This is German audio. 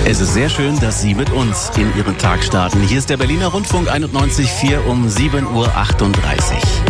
Es ist sehr schön, dass Sie mit uns in Ihren Tag starten. Hier ist der Berliner Rundfunk 91.4 um 7.38 Uhr.